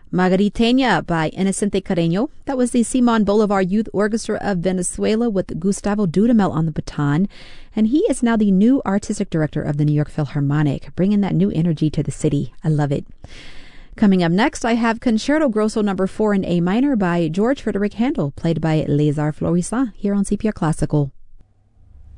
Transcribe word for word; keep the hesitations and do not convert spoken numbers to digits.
Margariteña by Inocente Carreño. That was the Simon Bolivar Youth Orchestra of Venezuela with Gustavo Dudamel on the baton. And he is now the new artistic director of the New York Philharmonic, bringing that new energy to the city. I love it. Coming up next, I have Concerto Grosso number four in A minor by George Frederick Handel, played by Lézard Florissant here on C P R Classical.